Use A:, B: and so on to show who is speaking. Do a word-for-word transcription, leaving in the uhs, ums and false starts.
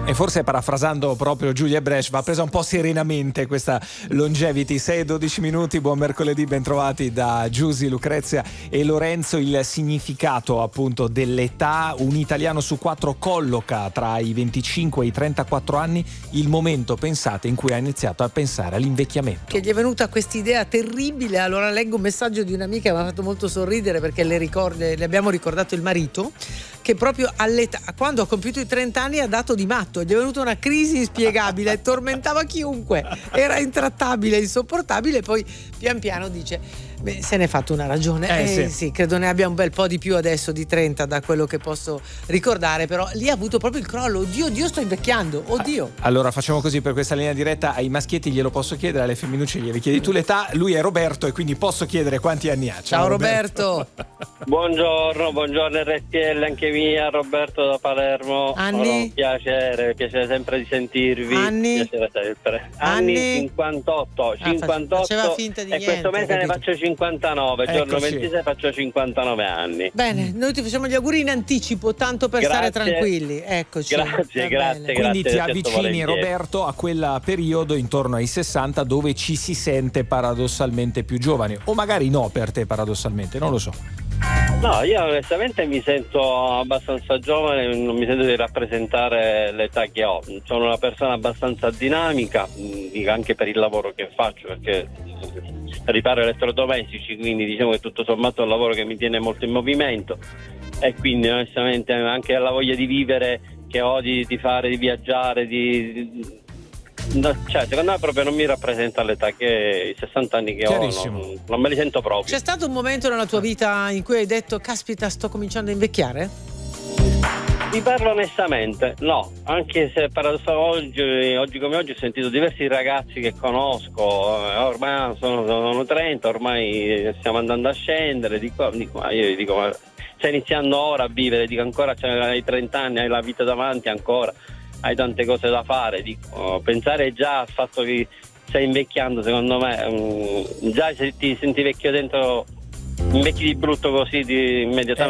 A: E forse, parafrasando proprio Julia Bresch, va presa un po' serenamente questa longevity. sei e dodici minuti, buon mercoledì, bentrovati da Giusy, Lucrezia e Lorenzo. Il significato appunto dell'età: un italiano su quattro colloca tra i venticinque e i trentaquattro anni il momento, pensate, in cui ha iniziato a pensare all'invecchiamento.
B: Che gli è venuta quest'idea terribile. Allora leggo un messaggio di un'amica che mi ha fatto molto sorridere, perché le, ricord- le abbiamo ricordato il marito, che proprio all'età, quando ha compiuto i trenta anni, ha dato di matto, gli è venuta una crisi inspiegabile, tormentava chiunque, era intrattabile, insopportabile, poi pian piano dice: beh, se ne è fatto una ragione.
A: Eh,
B: eh,
A: sì.
B: sì, credo ne abbia un bel po' di più adesso di trenta, da quello che posso ricordare, però lì ha avuto proprio il crollo. Oddio, oddio, sto invecchiando, oddio.
A: Allora facciamo così, per questa linea diretta ai maschietti glielo posso chiedere, alle femminucce gliele chiedi tu l'età. Lui è Roberto e quindi posso chiedere quanti anni ha. Ciao,
B: Ciao Roberto.
A: Roberto.
C: Buongiorno, buongiorno R T L, anche mia, Roberto da Palermo.
B: Anni?
C: Un piacere, piacere sempre di sentirvi.
B: Anni?
C: Piacere sempre.
B: Anni?
C: Anni cinquantotto,
B: Ah,
C: cinquantotto
B: faceva finta di
C: e
B: niente,
C: questo mese ne
B: capito?
C: faccio cinquantanove, giorno
A: Eccoci.
C: ventisei faccio cinquantanove anni.
B: Bene, noi ti facciamo gli auguri in anticipo, tanto per
C: Grazie.
B: stare tranquilli. Eccoci.
C: Grazie,
B: Va
C: grazie,
B: bene.
C: grazie.
A: Quindi ti
C: accetto
A: avvicini,
C: volentieri.
A: Roberto, a quel periodo intorno ai sessanta dove ci si sente paradossalmente più giovani, o magari no per te paradossalmente, non lo so.
C: No, io onestamente mi sento abbastanza giovane, non mi sento di rappresentare l'età che ho. Sono una persona abbastanza dinamica, mh, dico anche per il lavoro che faccio, perché riparo elettrodomestici, quindi diciamo che tutto sommato è un lavoro che mi tiene molto in movimento, e quindi onestamente anche la voglia di vivere che ho, di, di fare, di viaggiare, di... di no, cioè secondo me proprio non mi rappresenta l'età che i sessanta anni che ho,
A: Chiarissimo.
C: non, non me li sento proprio.
B: C'è stato un momento nella tua vita in cui hai detto: caspita, sto cominciando a invecchiare?
C: Vi parlo onestamente, no, anche se paradossalmente oggi, oggi come oggi ho sentito diversi ragazzi che conosco, eh, ormai sono, sono trenta, ormai stiamo andando a scendere, dico, dico, ma io dico, ma stai iniziando ora a vivere, dico ancora cioè, hai trenta anni, hai la vita davanti ancora, hai tante cose da fare, dico, pensare già al fatto che stai invecchiando, secondo me, um, già se ti senti vecchio dentro, invecchi di brutto così di immediatamente.